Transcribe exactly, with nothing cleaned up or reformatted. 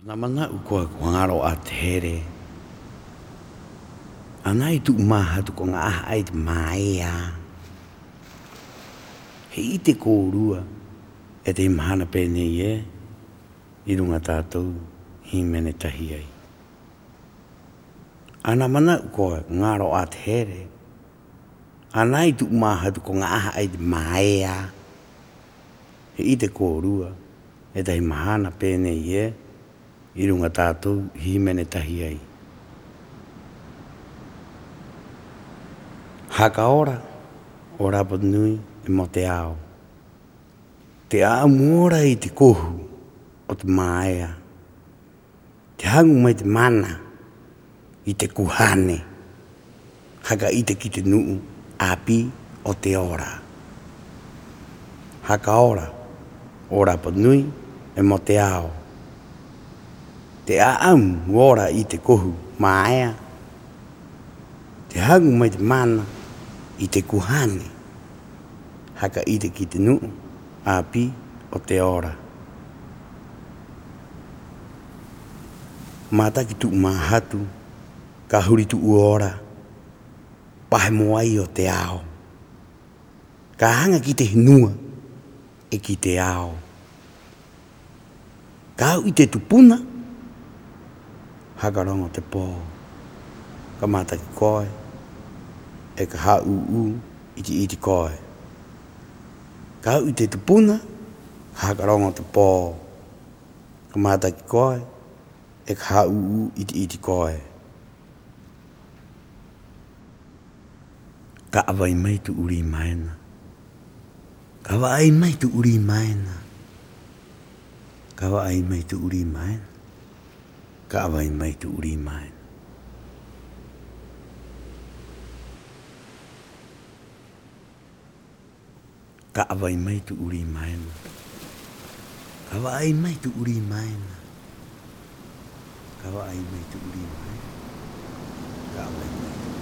Na mana ukua kwangaro atere. Ana itu maha tu ko ngah ai maia. He ite ko rua. E te mahana pene ye. I runga tātou hi mene tahi ai. Ana mana ukua ngaro atere. Ana itu maha tu ko ngah ai maia. He ite ko rua. E te mahana pene ye. I runga tātou hi mene tahi ai. Haka ora, ora pat nui e mo te ao. Te a muora i te kohu o te maea. Te hangu mai te mana i te kuhane. Haka i te ki te nuu api o te ora. Haka ora, ora pat nui e mo te ao. Te a am ora i te kohu maea. Te hangu mai te mana i te kuhane. Haka i te ki te nuu api o te ora. Mata ki tu mahatu. Ka huri tu ora. Pahe moai o te ao. Ka hanga ki te hinua e ki te ao. Ka au i te tupuna. Haka rongo te pō. Ka mata ki koe. E ka ha u u i ti iti koe. Ka au i te tupuna. Haka rongo te pō. Ka mata ki koe. E ka ha u u i ti iti koe. Ka awai mai tu uri maena. Ka awai mai tu uri maena. Ka awai mai tu uri maena. Ka awai mai tu uri maena. Ka awai mai tu uri maena. Ka awai mai tu uri maena. Ka awai mai tu uri maena. Ka awai mai tu